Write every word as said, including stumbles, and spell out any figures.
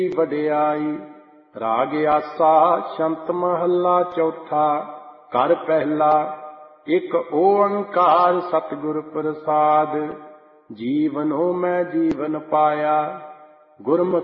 ਵਡਿਆਈ। ਰਾਗ ਆਸਾ ਸ਼ੰਤ ਮਹੱਲਾ ਚੌਥਾ। ਘਰ ਪਹਿਲਾ। ਇੱਕ ਓੰਕਾਰ ਸਤਿਗੁਰ ਪ੍ਰਸਾਦਿ। ਜੀਵਨੋ ਮੈਂ ਜੀਵਨ ਪਾਇਆ। ਗੁਰਮੁਖ